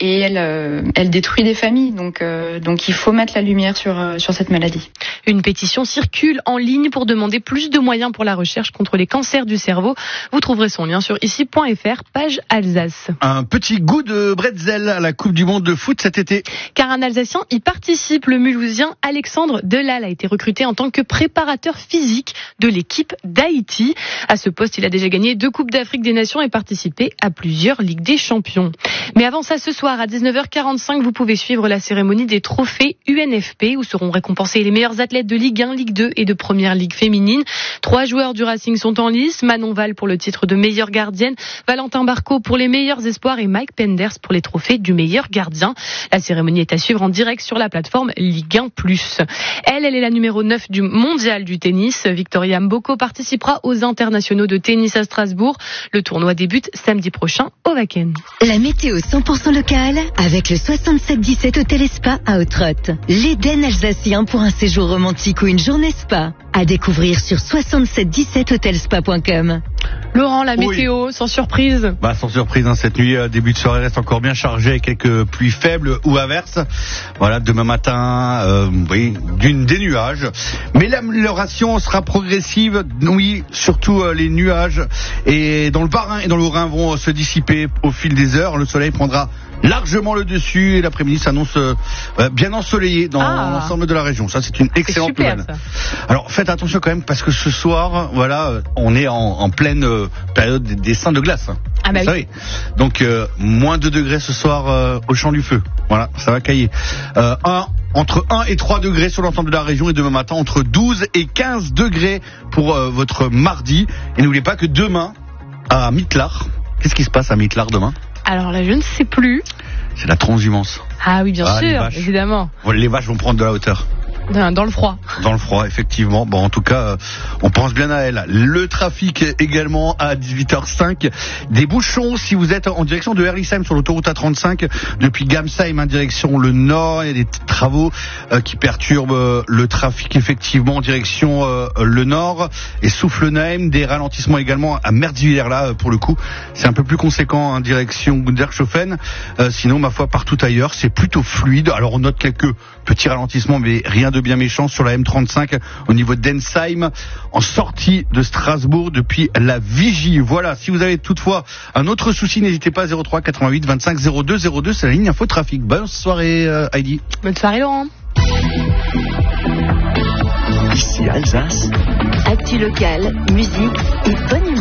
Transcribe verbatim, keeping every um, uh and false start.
et elle, euh, elle détruit des familles. Donc, euh, donc il faut mettre la lumière sur, euh, sur cette maladie. Une pétition circule en ligne pour demander plus de moyens pour la recherche contre les cancers du cerveau. Vous trouverez son lien sur ici point f r, page Alsace. Un petit goût de bretzel à la Coupe du Monde de foot cet été. Car un Alsacien y participe. Le Mulhousien Alexandre Delal a été recruté en tant que préparateur physique de l'équipe d'Haïti. À ce poste, il a déjà gagné deux Coupes d'Afrique des Nations et participé à plusieurs Ligues des Champions. Mais avant ça, ce soir à dix-neuf heures quarante-cinq, vous pouvez suivre la cérémonie des trophées U N F P où seront récompensés les meilleurs athlètes de Ligue un, Ligue deux et de Première Ligue féminine. Trois joueurs du Racing sont en lice. Manon Val pour le titre de meilleure gardienne, Valentin Barco pour les meilleurs espoirs et Mike Penders pour les trophées du meilleur gardien. La cérémonie est à suivre en direct sur la plateforme Ligue un plus. Elle, elle est la numéro neuf du mondial du tennis. Victoria Mboko participera aux internationaux de tennis à Strasbourg. Le tournoi débute samedi prochain au Wacken. La météo cent pour cent locale avec le soixante-sept dix-sept Hôtel et Spa à Ottrott. L'Éden alsacien pour un séjour romantique ou une journée spa. À découvrir sur soixante-sept dix-sept hôtel spa point com. Laurent, la météo, oui. Sans surprise. Bah, sans surprise, hein, cette nuit, euh, début de soirée reste encore bien chargé avec quelques pluies faibles ou averses. Voilà, demain matin, euh, oui, d'une des nuages. Mais l'amélioration sera progressive. Oui, surtout euh, les nuages et dans le Bas-Rhin et dans le Haut-Rhin vont euh, se dissiper au fil des heures. Le soleil prendra largement le dessus et l'après-midi s'annonce euh, bien ensoleillé dans ah. l'ensemble de la région. Ça, c'est une excellente c'est super, nouvelle. Ça. Alors, faites attention quand même parce que ce soir, voilà, on est en, en pleine euh, période des, des seins de glace. Ah bah vous oui. savez. Donc, euh, moins deux degrés ce soir euh, au champ du feu. Voilà, ça va cailler. Euh, un, entre un et trois degrés sur l'ensemble de la région et demain matin, entre douze et quinze degrés pour euh, votre mardi. Et n'oubliez pas que demain, à Mittelard, qu'est-ce qui se passe à Mittelard demain ? Alors là, je ne sais plus. C'est la transhumance. Ah oui, bien ah, sûr, évidemment. Les vaches vont prendre de la hauteur. Dans le froid. Dans le froid, effectivement. Bon, en tout cas, on pense bien à elle. Le trafic également à dix-huit heures cinq. Des bouchons si vous êtes en direction de Herlisheim sur l'autoroute A trente-cinq. Depuis Gamsheim, en direction le nord. Il y a des travaux euh, qui perturbent euh, le trafic, effectivement, en direction euh, le nord. Et Soufflenheim, des ralentissements également à Merzwiller, là, euh, pour le coup. C'est un peu plus conséquent en direction Gundershofen. Euh, sinon, ma foi, partout ailleurs, c'est plutôt fluide. Alors, on note quelques petits ralentissements, mais rien de bien méchant sur la M trente-cinq au niveau d'Ensheim en sortie de Strasbourg depuis la Vigie. Voilà, si vous avez toutefois un autre souci, n'hésitez pas, zéro trois quatre-vingt-huit vingt-cinq zéro deux zéro deux, c'est la ligne Info Trafic. Bonne soirée euh, Heidi. Bonne soirée Laurent. Ici Alsace. Actu locale, musique et bonne humeur.